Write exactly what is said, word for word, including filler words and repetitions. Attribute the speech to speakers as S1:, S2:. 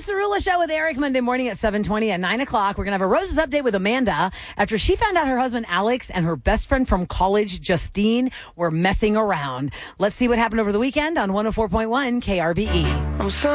S1: It's the Rula Show with Eric, Monday morning at seven twenty. At nine o'clock, we're going to have a Roses update with Amanda after she found out her husband Alex and her best friend from college, Justine, were messing around. Let's see what happened over the weekend on one oh four point one K R B E. I'm so